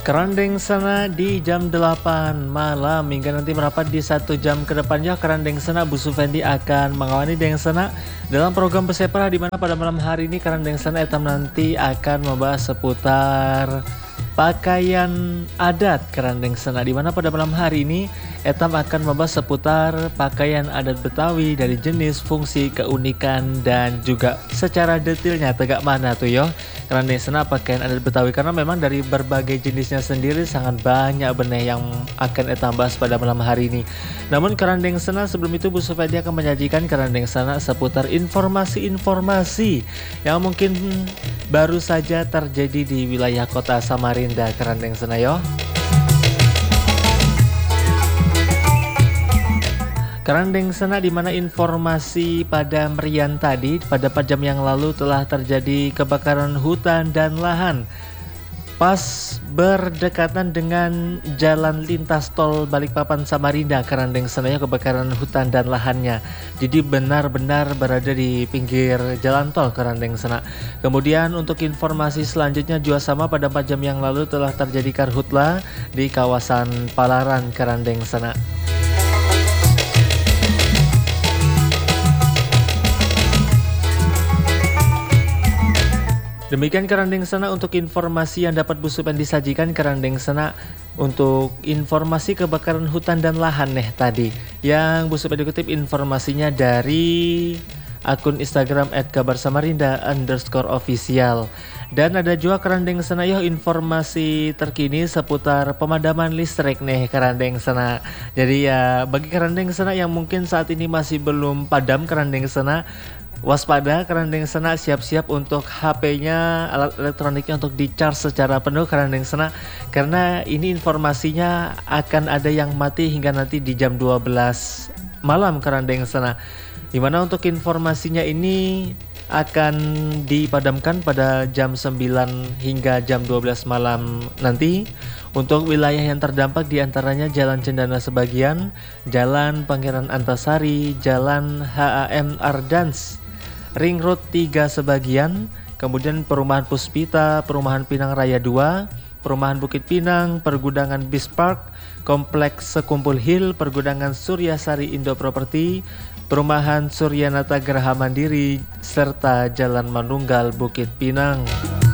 Kerandeng Sena di jam 8 malam hingga nanti merapat di 1 jam ke depannya. Kerandeng Sena Bu Sufendi akan mengawani Deng Sena dalam program Persepara, di mana pada malam hari ini Kerandeng Sena etam nanti akan membahas seputar pakaian adat Kerandeng Sena, di mana pada malam hari ini etam akan membahas seputar pakaian adat Betawi dari jenis, fungsi, keunikan, dan juga secara detailnya tegak mana tuh yo Kerandeng Sena pakaian adat Betawi, karena memang dari berbagai jenisnya sendiri sangat banyak beneh yang akan etam bahas pada malam hari ini. Namun Kerandeng Sena sebelum itu Bu Sufendi akan menyajikan Kerandeng Sena seputar informasi-informasi yang mungkin baru saja terjadi di wilayah kota Samarinda Kerandeng Sena yo. Kerandeng Sena, di mana informasi pada merian tadi pada 4 jam yang lalu telah terjadi kebakaran hutan dan lahan pas berdekatan dengan jalan lintas tol Balikpapan Samarinda Kerandeng Sena ya, kebakaran hutan dan lahannya. Jadi benar-benar berada di pinggir jalan tol Kerandeng Sena. Kemudian untuk informasi selanjutnya juga sama, pada 4 jam yang lalu telah terjadi karhutla di kawasan Palaran Kerandeng Sena. Demikian Kerandeng Sena untuk informasi yang dapat Bu Sufendi sajikan. Kerandeng Sena untuk informasi kebakaran hutan dan lahan tadi yang Bu Sufendi kutip informasinya dari akun Instagram @kabarsamarinda_official. Dan ada juga Kerandeng Sena yo informasi terkini seputar pemadaman listrik Kerandeng Sena. Jadi ya bagi Kerandeng Sena yang mungkin saat ini masih belum padam Kerandeng Sena, waspada Kerandeng Sena, siap-siap untuk HP-nya, alat elektroniknya untuk di-charge secara penuh Kerandeng Sena, karena ini informasinya akan ada yang mati hingga nanti di jam 12 malam Kerandeng Sena, dimana untuk informasinya ini akan dipadamkan pada jam 9 hingga jam 12 malam nanti. Untuk wilayah yang terdampak diantaranya Jalan Cendana sebagian, Jalan Pangeran Antasari, Jalan HAM Ardans, Ring Road 3 sebagian, kemudian Perumahan Puspita, Perumahan Pinang Raya 2, Perumahan Bukit Pinang, Pergudangan Bis Park, Kompleks Sekumpul Hill, Pergudangan Suryasari Indo Property, Perumahan Suryanata Geraha Mandiri, serta Jalan Manunggal Bukit Pinang.